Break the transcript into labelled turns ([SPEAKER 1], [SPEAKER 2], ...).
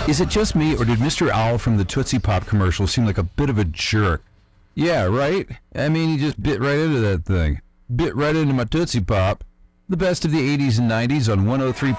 [SPEAKER 1] Is it just me, or did Mr. Owl from the Tootsie Pop commercial seem like a bit of a jerk? Yeah, right? I mean, he just bit right into that thing. Bit right into my Tootsie Pop. The best of the 80s and 90s on 103.